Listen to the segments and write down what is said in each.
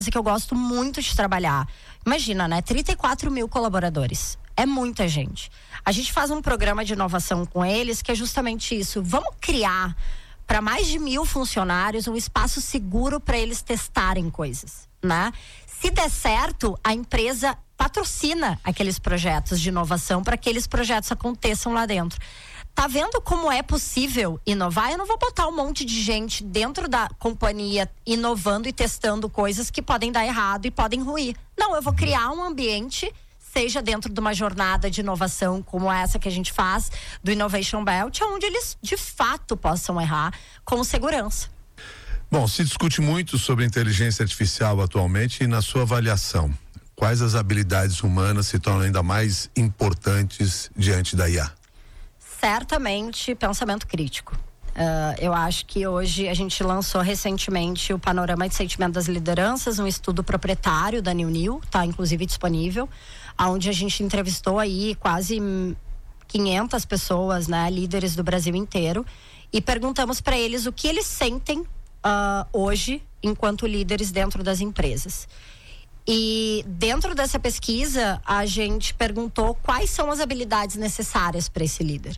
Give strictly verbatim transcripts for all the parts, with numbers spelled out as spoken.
que eu gosto muito de trabalhar. Imagina, né? trinta e quatro mil colaboradores. É muita gente. A gente faz um programa de inovação com eles que é justamente isso. Vamos criar para mais de mil funcionários um espaço seguro para eles testarem coisas, né? Se der certo, a empresa patrocina aqueles projetos de inovação para que aqueles projetos aconteçam lá dentro. Tá vendo como é possível inovar? Eu não vou botar um monte de gente dentro da companhia inovando e testando coisas que podem dar errado e podem ruir. Não, eu vou criar um ambiente, seja dentro de uma jornada de inovação como essa que a gente faz, do Innovation Belt, onde eles de fato possam errar com segurança. Bom, se discute muito sobre inteligência artificial atualmente, e na sua avaliação, quais as habilidades humanas se tornam ainda mais importantes diante da I A? Certamente pensamento crítico. Uh, eu acho que hoje a gente lançou recentemente o Panorama de Sentimento das Lideranças, um estudo proprietário da New New, está inclusive disponível, onde a gente entrevistou aí quase quinhentas pessoas, né, líderes do Brasil inteiro, e perguntamos para eles o que eles sentem uh, hoje enquanto líderes dentro das empresas. E dentro dessa pesquisa a gente perguntou quais são as habilidades necessárias para esse líder.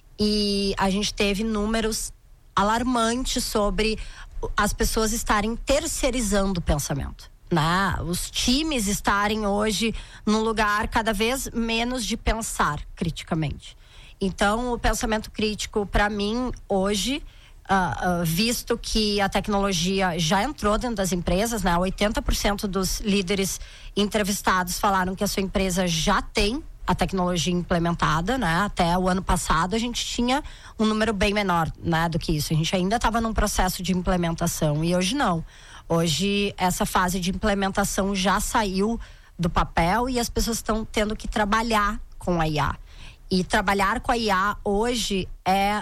E a gente teve números alarmantes sobre as pessoas estarem terceirizando o pensamento, né? Os times estarem hoje num lugar cada vez menos de pensar criticamente. Então, o pensamento crítico, para mim, hoje, uh, uh, visto que a tecnologia já entrou dentro das empresas, né? oitenta por cento dos líderes entrevistados falaram que a sua empresa já tem a tecnologia implementada, né? Até o ano passado a gente tinha um número bem menor, né, do que isso. A gente ainda estava num processo de implementação e hoje não. Hoje essa fase de implementação já saiu do papel e as pessoas estão tendo que trabalhar com a I A. E trabalhar com a I A hoje é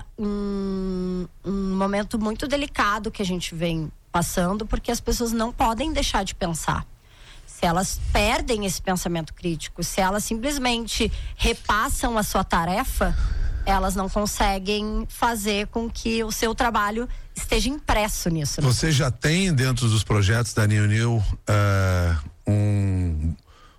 um, um momento muito delicado que a gente vem passando, porque as pessoas não podem deixar de pensar. Se elas perdem esse pensamento crítico, se elas simplesmente repassam a sua tarefa, elas não conseguem fazer com que o seu trabalho esteja impresso nisso. Né? Você já tem dentro dos projetos da New New uh, um,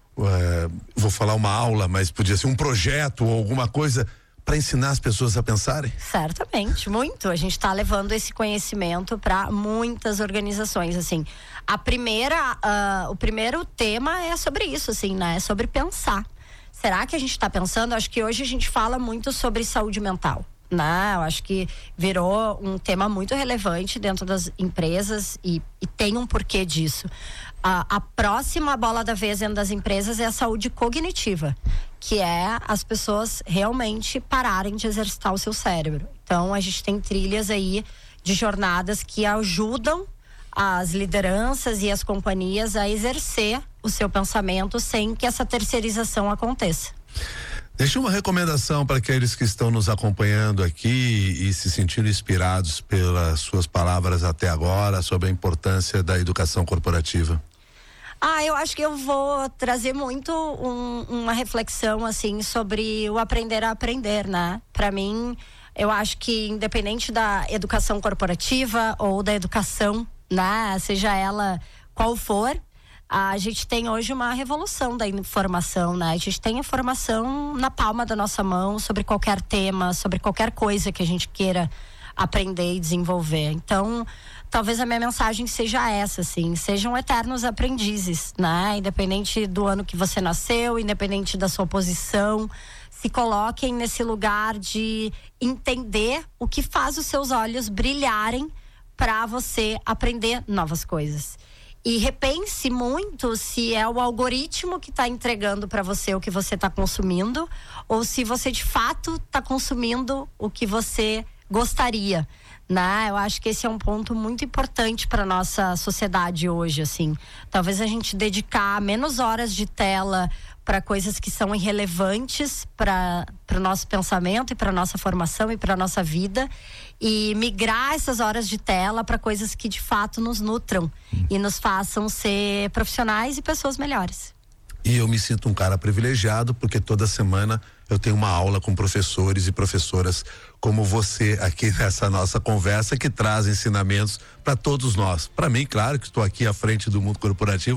uh, vou falar uma aula, mas podia ser um projeto ou alguma coisa para ensinar as pessoas a pensarem? Certamente, muito. A gente está levando esse conhecimento para muitas organizações, assim. A primeira, uh, o primeiro tema é sobre isso, assim, né? É sobre pensar. Será que a gente está pensando? Acho que hoje a gente fala muito sobre saúde mental, né? Eu acho que virou um tema muito relevante dentro das empresas e, e tem um porquê disso. Uh, a próxima bola da vez dentro das empresas é a saúde cognitiva, que é as pessoas realmente pararem de exercitar o seu cérebro. Então a gente tem trilhas aí de jornadas que ajudam as lideranças e as companhias a exercer o seu pensamento sem que essa terceirização aconteça. Deixa uma recomendação para aqueles que estão nos acompanhando aqui e se sentindo inspirados pelas suas palavras até agora sobre a importância da educação corporativa. Ah, eu acho que eu vou trazer muito um, uma reflexão assim sobre o aprender a aprender, né? Para mim, eu acho que independente da educação corporativa ou da educação, né, seja ela qual for, a gente tem hoje uma revolução da informação, né? A gente tem informação na palma da nossa mão sobre qualquer tema, sobre qualquer coisa que a gente queira aprender e desenvolver. Então, talvez a minha mensagem seja essa, assim, sejam eternos aprendizes, né? Independente do ano que você nasceu, independente da sua posição, se coloquem nesse lugar de entender o que faz os seus olhos brilharem para você aprender novas coisas. E repense muito se é o algoritmo que está entregando para você o que você está consumindo ou se você de fato está consumindo o que você gostaria, né? Eu acho que esse é um ponto muito importante para nossa sociedade hoje, assim. Talvez a gente dedicar menos horas de tela para coisas que são irrelevantes para o nosso pensamento e para nossa formação e para nossa vida e migrar essas horas de tela para coisas que de fato nos nutram hum. e nos façam ser profissionais e pessoas melhores. E eu me sinto um cara privilegiado porque toda semana eu tenho uma aula com professores e professoras como você aqui nessa nossa conversa, que traz ensinamentos para todos nós. Para mim, claro que estou aqui à frente do mundo corporativo,